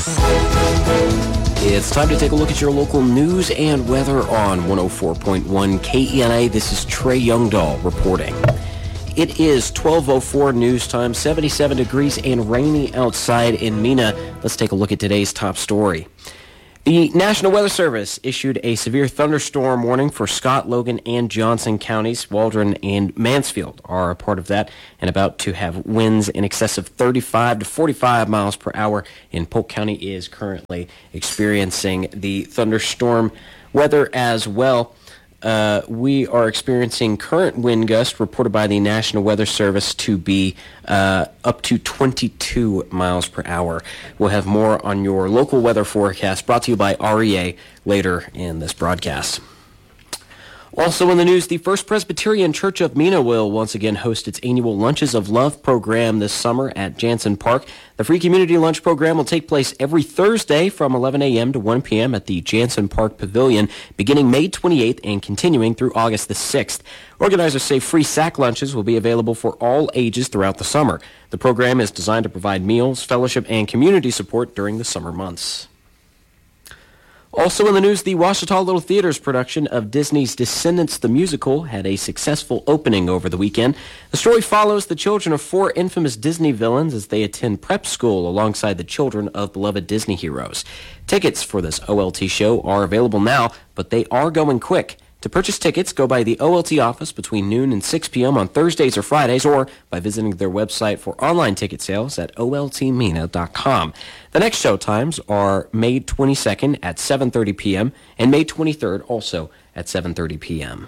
It's time to take a look at your local news and weather on 104.1 KENA. This is Trey Youngdahl reporting. It is 12:04 news time, 77 degrees and rainy outside in Mena. Let's take a look at today's top story. The National Weather Service issued a severe thunderstorm warning for Scott, Logan, and Johnson counties. Waldron and Mansfield are a part of that and about to have winds in excess of 35 to 45 miles per hour. And Polk County is currently experiencing the thunderstorm weather as well. We are experiencing current wind gusts reported by the National Weather Service to be up to 22 miles per hour. We'll have more on your local weather forecast brought to you by REA later in this broadcast. Also in the news, the First Presbyterian Church of Mena will once again host its annual Lunches of Love program this summer at Jansen Park. The free community lunch program will take place every Thursday from 11 a.m. to 1 p.m. at the Jansen Park Pavilion, beginning May 28th and continuing through August the 6th. Organizers say free sack lunches will be available for all ages throughout the summer. The program is designed to provide meals, fellowship, and community support during the summer months. Also in the news, the Ouachita Little Theater's production of Disney's Descendants the Musical had a successful opening over the weekend. The story follows the children of 4 infamous Disney villains as they attend prep school alongside the children of beloved Disney heroes. Tickets for this OLT show are available now, but they are going quick. To purchase tickets, go by the OLT office between noon and 6 p.m. on Thursdays or Fridays, or by visiting their website for online ticket sales at oltmena.com. The next show times are May 22nd at 7:30 p.m. and May 23rd also at 7:30 p.m.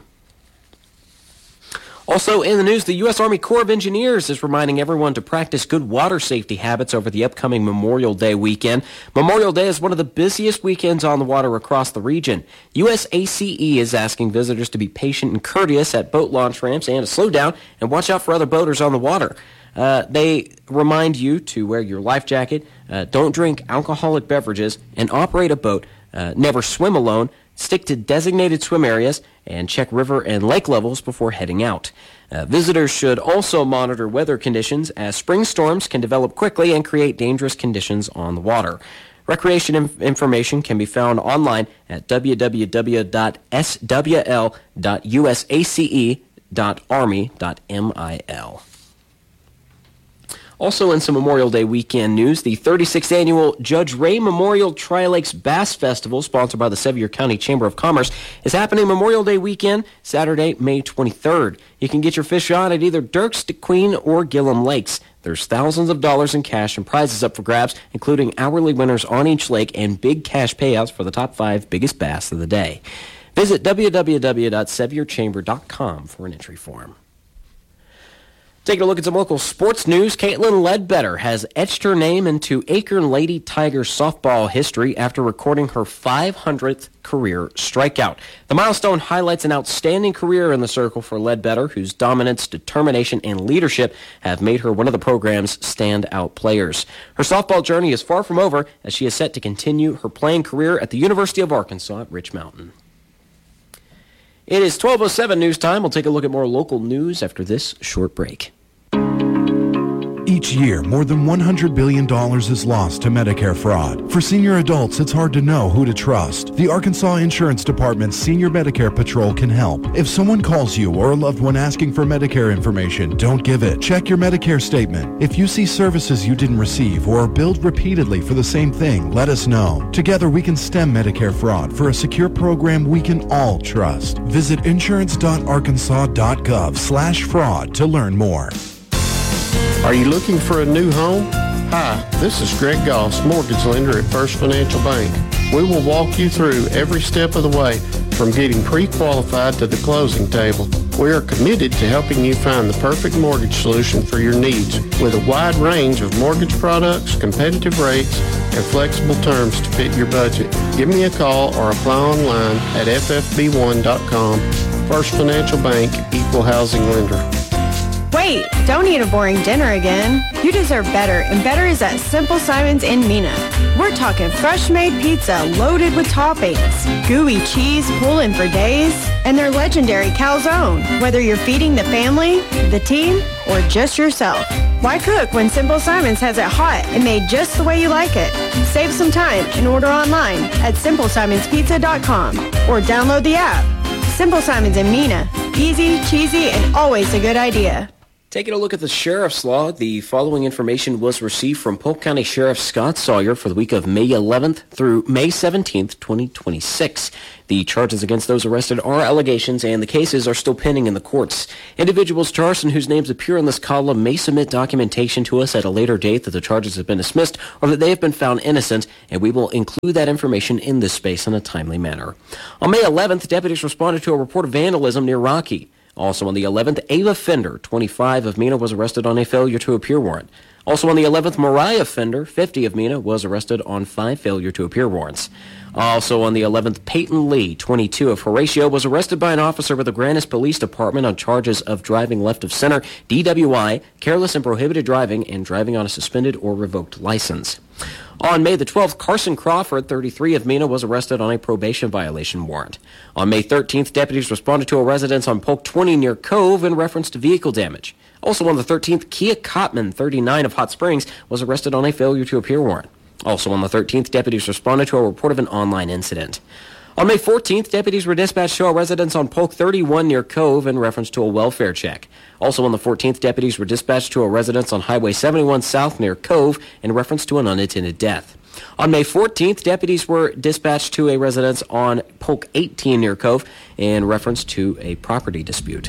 Also in the news, the U.S. Army Corps of Engineers is reminding everyone to practice good water safety habits over the upcoming Memorial Day weekend. Memorial Day is one of the busiest weekends on the water across the region. USACE is asking visitors to be patient and courteous at boat launch ramps and to slow down and watch out for other boaters on the water. They remind you to wear your life jacket, don't drink alcoholic beverages, and operate a boat. Never swim alone. Stick to designated swim areas and check river and lake levels before heading out. Visitors should also monitor weather conditions as spring storms can develop quickly and create dangerous conditions on the water. Recreation information can be found online at www.swl.usace.army.mil. Also in some Memorial Day weekend news, the 36th annual Judge Ray Memorial Tri-Lakes Bass Festival, sponsored by the Sevier County Chamber of Commerce, is happening Memorial Day weekend, Saturday, May 23rd. You can get your fish on at either Dirks, DeQueen, or Gillum Lakes. There's thousands of dollars in cash and prizes up for grabs, including hourly winners on each lake and big cash payouts for the top 5 biggest bass of the day. Visit www.sevierchamber.com for an entry form. Taking a look at some local sports news, Caitlin Ledbetter has etched her name into Akron Lady Tigers softball history after recording her 500th career strikeout. The milestone highlights an outstanding career in the circle for Ledbetter, whose dominance, determination, and leadership have made her one of the program's standout players. Her softball journey is far from over, as she is set to continue her playing career at the University of Arkansas at Rich Mountain. It is 12:07 news time. We'll take a look at more local news after this short break. Each year, more than $100 billion is lost to Medicare fraud. For senior adults, it's hard to know who to trust. The Arkansas Insurance Department's Senior Medicare Patrol can help. If someone calls you or a loved one asking for Medicare information, don't give it. Check your Medicare statement. If you see services you didn't receive or are billed repeatedly for the same thing, let us know. Together, we can stem Medicare fraud for a secure program we can all trust. Visit insurance.arkansas.gov/fraud to learn more. Are you looking for a new home? Hi, this is Greg Goss, mortgage lender at First Financial Bank. We will walk you through every step of the way from getting pre-qualified to the closing table. We are committed to helping you find the perfect mortgage solution for your needs with a wide range of mortgage products, competitive rates, and flexible terms to fit your budget. Give me a call or apply online at ffb1.com. First Financial Bank, Equal Housing Lender. Wait, don't eat a boring dinner again. You deserve better, and better is at Simple Simon's in Mena. We're talking fresh-made pizza loaded with toppings, gooey cheese pulling for days, and their legendary calzone. Whether you're feeding the family, the team, or just yourself. Why cook when Simple Simons has it hot and made just the way you like it? Save some time and order online at simplesimonspizza.com or download the app. Simple Simons in Mena. Easy, cheesy, and always a good idea. Taking a look at the Sheriff's Law, the following information was received from Polk County Sheriff Scott Sawyer for the week of May 11th through May 17th, 2026. The charges against those arrested are allegations, and the cases are still pending in the courts. Individuals charged and whose names appear in this column may submit documentation to us at a later date that the charges have been dismissed or that they have been found innocent, and we will include that information in this space in a timely manner. On May 11th, deputies responded to a report of vandalism near Rocky. Also on the 11th, Ava Fender, 25 of Mena, was arrested on a failure to appear warrant. Also on the 11th, Mariah Fender, 50 of Mena, was arrested on 5 failure to appear warrants. Also on the 11th, Peyton Lee, 22 of Horatio, was arrested by an officer with the Grandis Police Department on charges of driving left of center, DWI, careless and prohibited driving, and driving on a suspended or revoked license. On May the 12th, Carson Crawford, 33 of Mena, was arrested on a probation violation warrant. On May 13th, deputies responded to a residence on Polk 20 near Cove in reference to vehicle damage. Also on the 13th, Kia Cotman, 39 of Hot Springs, was arrested on a failure to appear warrant. Also on the 13th, deputies responded to a report of an online incident. On May 14th, deputies were dispatched to a residence on Polk 31 near Cove in reference to a welfare check. Also on the 14th, deputies were dispatched to a residence on Highway 71 South near Cove in reference to an unattended death. On May 14th, deputies were dispatched to a residence on Polk 18 near Cove in reference to a property dispute.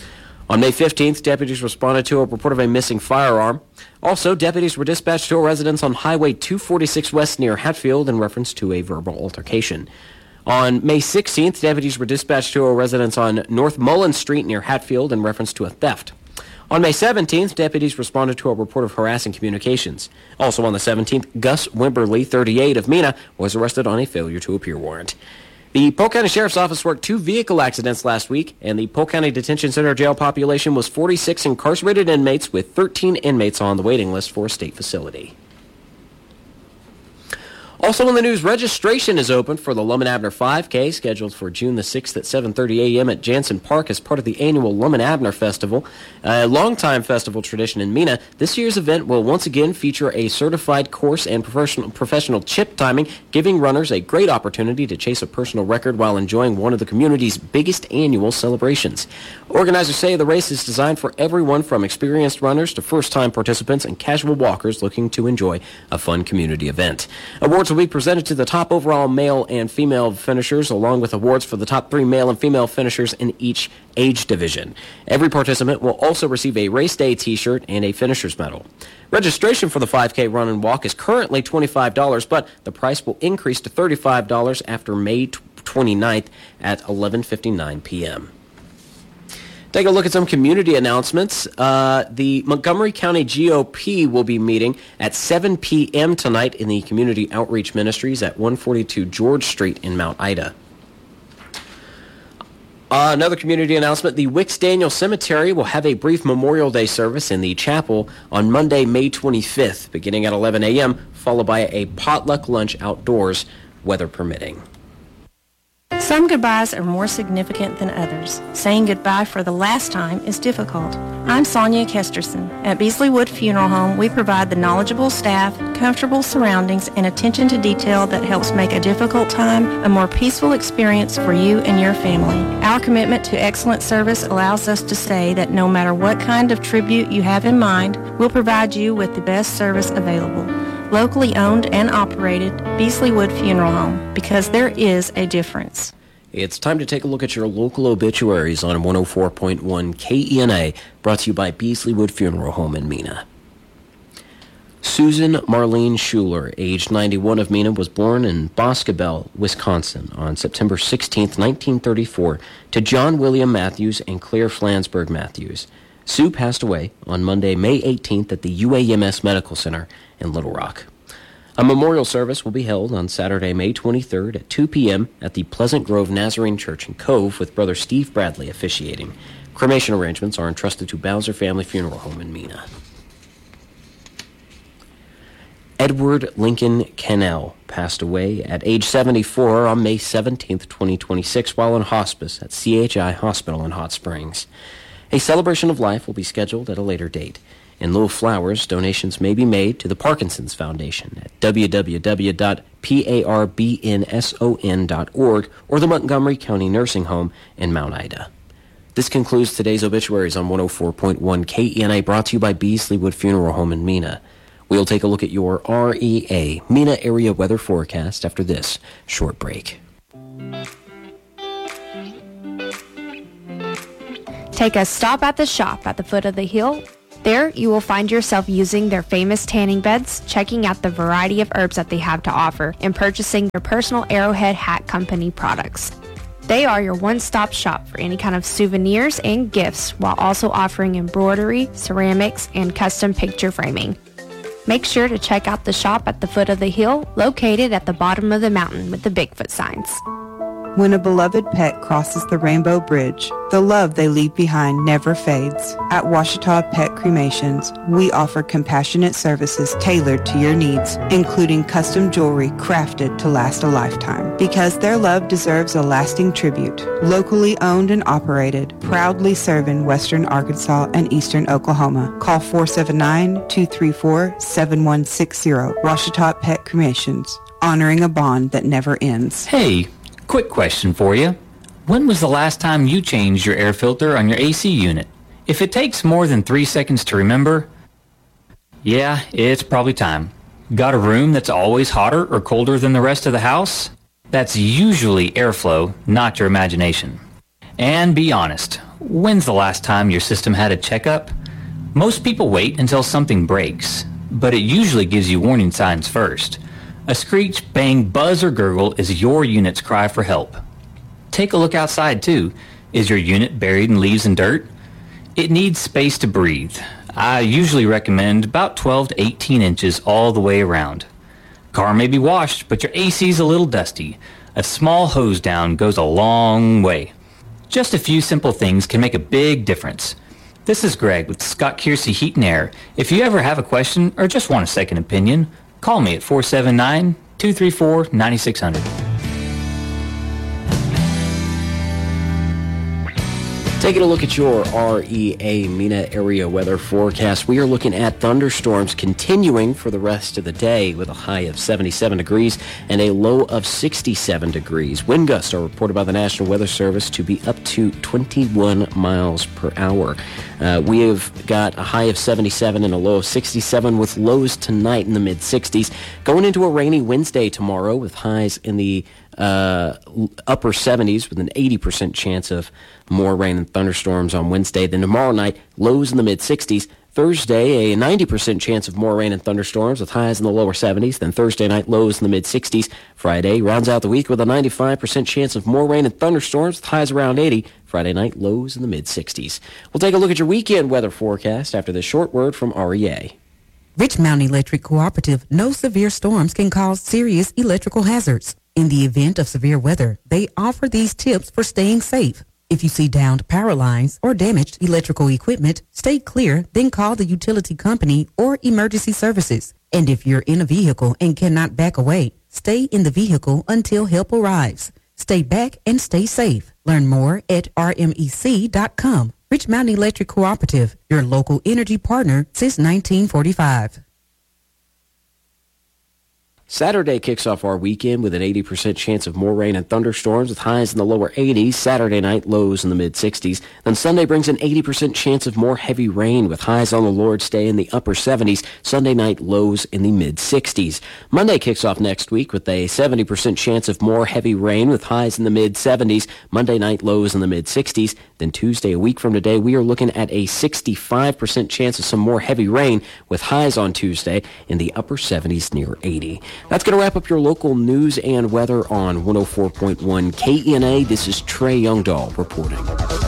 On May 15th, deputies responded to a report of a missing firearm. Also, deputies were dispatched to a residence on Highway 246 West near Hatfield in reference to a verbal altercation. On May 16th, deputies were dispatched to a residence on North Mullen Street near Hatfield in reference to a theft. On May 17th, deputies responded to a report of harassing communications. Also on the 17th, Gus Wimberly, 38 of Mena, was arrested on a failure to appear warrant. The Polk County Sheriff's Office worked 2 vehicle accidents last week, and the Polk County Detention Center jail population was 46 incarcerated inmates with 13 inmates on the waiting list for a state facility. Also in the news, registration is open for the Lum & Abner 5K, scheduled for June the 6th at 7:30 a.m. at Jansen Park as part of the annual Lum & Abner Festival. A longtime festival tradition in Mena, this year's event will once again feature a certified course and professional chip timing, giving runners a great opportunity to chase a personal record while enjoying one of the community's biggest annual celebrations. Organizers say the race is designed for everyone from experienced runners to first-time participants and casual walkers looking to enjoy a fun community event. Awards will be presented to the top overall male and female finishers, along with awards for the top 3 male and female finishers in each age division. Every participant will also receive a race day t-shirt and a finisher's medal. Registration for the 5K run and walk is currently $25, but the price will increase to $35 after May 29th at 11:59 p.m. Take a look at some community announcements. The Montgomery County GOP will be meeting at 7 p.m. tonight in the Community Outreach Ministries at 142 George Street in Mount Ida. Another community announcement, the Wicks Daniel Cemetery will have a brief Memorial Day service in the chapel on Monday, May 25th, beginning at 11 a.m., followed by a potluck lunch outdoors, weather permitting. Some goodbyes are more significant than others. Saying goodbye for the last time is difficult. I'm Sonia Kesterson. At Beasley Wood Funeral Home, we provide the knowledgeable staff, comfortable surroundings, and attention to detail that helps make a difficult time a more peaceful experience for you and your family. Our commitment to excellent service allows us to say that no matter what kind of tribute you have in mind, we'll provide you with the best service available. Locally owned and operated, Beasley Wood Funeral Home, because there is a difference. It's time to take a look at your local obituaries on 104.1 KENA, brought to you by Beasley Wood Funeral Home in Mena. Susan Marlene Schuler, aged 91 of Mena, was born in Boscobel, Wisconsin on September 16, 1934, to John William Matthews and Claire Flansburgh Matthews. Sue passed away on Monday, May 18th at the UAMS Medical Center in Little Rock. A memorial service will be held on Saturday, May 23rd at 2 p.m. at the Pleasant Grove Nazarene Church in Cove with Brother Steve Bradley officiating. Cremation arrangements are entrusted to Bowser Family Funeral Home in Mena. Edward Lincoln Cannell passed away at age 74 on May 17th, 2026, while in hospice at CHI Hospital in Hot Springs. A celebration of life will be scheduled at a later date. In lieu of flowers, donations may be made to the Parkinson's Foundation at www.parbnson.org or the Montgomery County Nursing Home in Mount Ida. This concludes today's obituaries on 104.1 KENA, brought to you by Beasley Wood Funeral Home in Mena. We'll take a look at your REA, Mena area weather forecast, after this short break. Take a stop at the shop at the foot of the hill. There, you will find yourself using their famous tanning beds, checking out the variety of herbs that they have to offer, and purchasing their personal Arrowhead Hat Company products. They are your one-stop shop for any kind of souvenirs and gifts, while also offering embroidery, ceramics, and custom picture framing. Make sure to check out the shop at the foot of the hill, located at the bottom of the mountain with the Bigfoot signs. When a beloved pet crosses the Rainbow Bridge, the love they leave behind never fades. At Ouachita Pet Cremations, we offer compassionate services tailored to your needs, including custom jewelry crafted to last a lifetime. Because their love deserves a lasting tribute. Locally owned and operated, proudly serving Western Arkansas and Eastern Oklahoma. Call 479-234-7160. Ouachita Pet Cremations, honoring a bond that never ends. Hey, quick question for you. When was the last time you changed your air filter on your AC unit? If it takes more than 3 seconds to remember, yeah, it's probably time. Got a room that's always hotter or colder than the rest of the house? That's usually airflow, not your imagination. And be honest, when's the last time your system had a checkup? Most people wait until something breaks, but it usually gives you warning signs first. A screech, bang, buzz, or gurgle is your unit's cry for help. Take a look outside, too. Is your unit buried in leaves and dirt? It needs space to breathe. I usually recommend about 12 to 18 inches all the way around. Car may be washed, but your AC's a little dusty. A small hose down goes a long way. Just a few simple things can make a big difference. This is Greg with Scott Kiersey Heat and Air. If you ever have a question or just want a second opinion, call me at 479-234-9600. Taking a look at your REA Mena area weather forecast, we are looking at thunderstorms continuing for the rest of the day with a high of 77 degrees and a low of 67 degrees. Wind gusts are reported by the National Weather Service to be up to 21 miles per hour. We have got a high of 77 and a low of 67 with lows tonight in the mid-60s. Going into a rainy Wednesday tomorrow with highs in the upper 70s with an 80% chance of more rain and thunderstorms on Wednesday. Then tomorrow night, lows in the mid-60s. Thursday, a 90% chance of more rain and thunderstorms with highs in the lower 70s. Then Thursday night, lows in the mid-60s. Friday rounds out the week with a 95% chance of more rain and thunderstorms with highs around 80. Friday night, lows in the mid-60s. We'll take a look at your weekend weather forecast after this short word from REA. Rich Mountain Electric Cooperative knows severe storms can cause serious electrical hazards. In the event of severe weather, they offer these tips for staying safe. If you see downed power lines or damaged electrical equipment, stay clear, then call the utility company or emergency services. And if you're in a vehicle and cannot back away, stay in the vehicle until help arrives. Stay back and stay safe. Learn more at rmec.com. Rich Mountain Electric Cooperative, your local energy partner since 1945. Saturday kicks off our weekend with an 80% chance of more rain and thunderstorms with highs in the lower 80s. Saturday night, lows in the mid-60s. Then Sunday brings an 80% chance of more heavy rain with highs on the Lord's Day in the upper 70s. Sunday night, lows in the mid-60s. Monday kicks off next week with a 70% chance of more heavy rain with highs in the mid-70s. Monday night, lows in the mid-60s. Then Tuesday, a week from today, we are looking at a 65% chance of some more heavy rain with highs on Tuesday in the upper 70s near 80. That's going to wrap up your local news and weather on 104.1 KENA. This is Trey Youngdahl reporting.